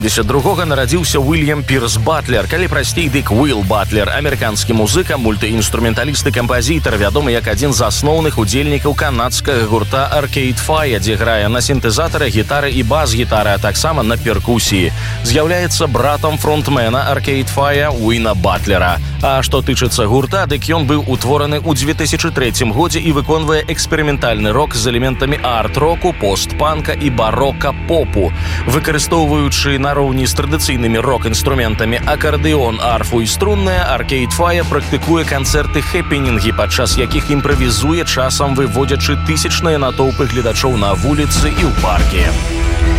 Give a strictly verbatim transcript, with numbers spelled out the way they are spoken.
Дзесяць другога нарадзіўся Уильям Пірс Батлер, калі прасцей, дык Уилл Батлер, амерыканскі музыка, мультыінструменталіст і кампазітар, вядомы як адзін з асноўных удзельнікаў канадскага гурта Arcade Fire, дзе грае на сінтэзатары, гітары і бас-гітары, а таксама на перкусіі. З'яўляецца братам фронтмена Arcade Fire Уіна Батлера. А што тычыцца гурта, дык ён быў утвораны ў дзве тысячы трэцім годзе і выконвае эксперыментальны рок з элементамі арт-року, пост-панка і барока-попу, выкарыстоўваючы на роўні з традыцыйнымі рок-інструментамі акардэон, арфу і струнныя, Arcade Fire практыкуе канцэрты-хэпенінгі, падчас якіх імправізуе, часам выводзячы тысячныя натоўпы гледачоў на вуліцы і ў паркі.